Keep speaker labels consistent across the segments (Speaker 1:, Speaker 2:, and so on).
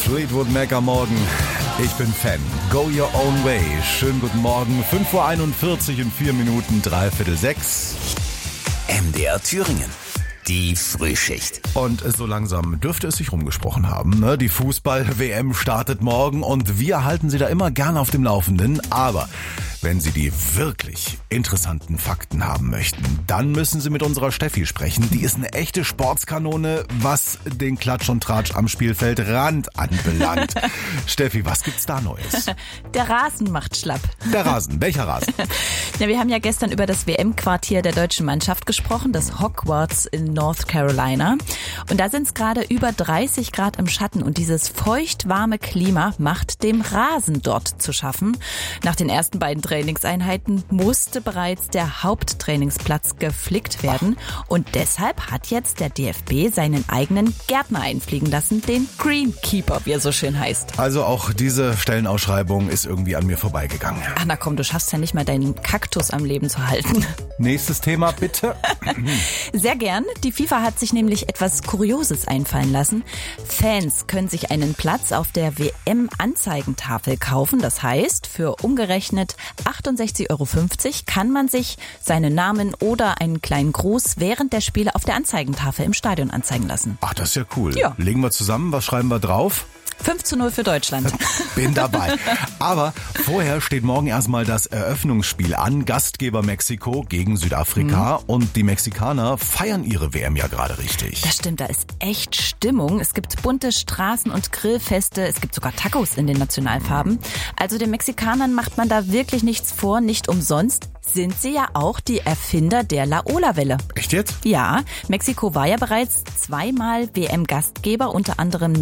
Speaker 1: Fleetwood Mac am Morgen. Ich bin Fan. Go your own way. Schönen guten Morgen. 5:41 in 4 Minuten, 5:45.
Speaker 2: MDR Thüringen. Die Frühschicht.
Speaker 1: Und so langsam dürfte es sich rumgesprochen haben. Ne? Die Fußball-WM startet morgen und wir halten Sie da immer gerne auf dem Laufenden. Aber wenn Sie die wirklich interessanten Fakten haben möchten, dann müssen Sie mit unserer Steffi sprechen. Die ist eine echte Sportskanone, was den Klatsch und Tratsch am Spielfeldrand anbelangt. Steffi, was gibt's da Neues?
Speaker 3: Der Rasen macht schlapp.
Speaker 1: Der Rasen, welcher Rasen?
Speaker 3: Ja, wir haben ja gestern über das WM-Quartier der deutschen Mannschaft gesprochen, das Hogwarts in North Carolina. Und da sind es gerade über 30 Grad im Schatten und dieses feucht-warme Klima macht dem Rasen dort zu schaffen. Nach den ersten beiden Trainingseinheiten musste bereits der Haupttrainingsplatz geflickt werden. Und deshalb hat jetzt der DFB seinen eigenen Gärtner einfliegen lassen, den Greenkeeper, wie er so schön heißt.
Speaker 1: Also auch diese Stellenausschreibung ist irgendwie an mir vorbeigegangen.
Speaker 3: Ach na komm, du schaffst ja nicht mal deinen Kaktus am Leben zu halten.
Speaker 1: Nächstes Thema, bitte.
Speaker 3: Sehr gern. Die FIFA hat sich nämlich etwas Kurioses einfallen lassen. Fans können sich einen Platz auf der WM-Anzeigentafel kaufen. Das heißt, für umgerechnet 68,50 € kann man sich seinen Namen oder einen kleinen Gruß während der Spiele auf der Anzeigentafel im Stadion anzeigen lassen.
Speaker 1: Ach, das ist ja cool.
Speaker 3: Ja.
Speaker 1: Legen wir zusammen, was schreiben wir drauf?
Speaker 3: 5:0 für Deutschland.
Speaker 1: Bin dabei. Aber vorher steht morgen erstmal das Eröffnungsspiel an. Gastgeber Mexiko gegen Südafrika. Und die Mexikaner feiern ihre WM ja gerade richtig.
Speaker 3: Das stimmt, da ist echt Stimmung. Es gibt bunte Straßen- und Grillfeste. Es gibt sogar Tacos in den Nationalfarben. Also den Mexikanern macht man da wirklich nichts vor. Nicht umsonst sind sie ja auch die Erfinder der Laola-Welle.
Speaker 1: Echt jetzt?
Speaker 3: Ja, Mexiko war ja bereits zweimal WM-Gastgeber, unter anderem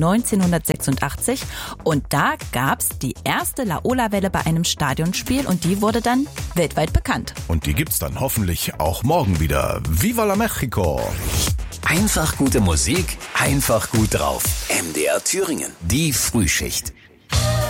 Speaker 3: 1986. Und da gab's die erste Laola-Welle bei einem Stadionspiel und die wurde dann weltweit bekannt.
Speaker 1: Und die gibt's dann hoffentlich auch morgen wieder. Viva la Mexico!
Speaker 2: Einfach gute Musik, einfach gut drauf. MDR Thüringen. Die Frühschicht.